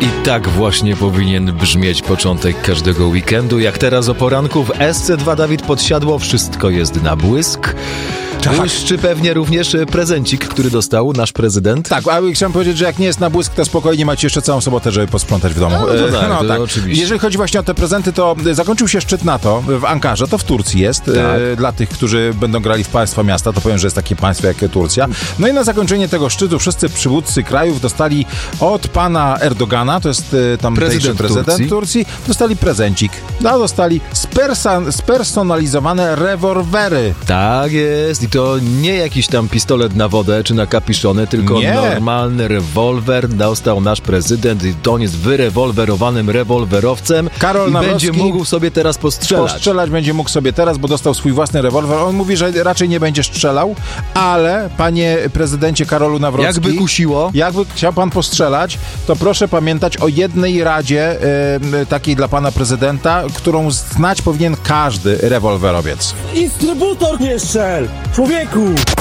I tak właśnie powinien brzmieć początek każdego weekendu. Jak teraz o poranku w SC2 Dawid Podsiadło, wszystko jest na błysk. Błyszczy pewnie również prezencik, który dostał nasz prezydent. Tak, ale chciałem powiedzieć, że jak nie jest na błysk, to spokojnie macie jeszcze całą sobotę, żeby posprzątać w domu. Tak, oczywiście. Jeżeli chodzi właśnie o te prezenty, to zakończył się szczyt NATO w Ankarze, to w Turcji jest. Dla tych, którzy będą grali w państwa miasta, to powiem, że jest takie państwo jak Turcja. No i na zakończenie tego szczytu wszyscy przywódcy krajów dostali od pana Erdogana, to jest tamtejszy prezydent Turcji, dostali prezencik. Dostali spersonalizowane rewolwery. Tak jest. I to nie jakiś tam pistolet na wodę czy na kapiszony, tylko normalny rewolwer dostał nasz prezydent i on jest wyrewolwerowanym rewolwerowcem. Karol i Nawrocki będzie mógł sobie teraz postrzelać. Postrzelać będzie mógł sobie teraz, bo dostał swój własny rewolwer. On mówi, że raczej nie będzie strzelał, ale panie prezydencie Karolu Nawrocki, jakby kusiło, jakby chciał pan postrzelać, to proszę pamiętać o jednej radzie takiej dla pana prezydenta, którą znać powinien każdy rewolwerowiec. Instruktor nie strzel! Człowieku!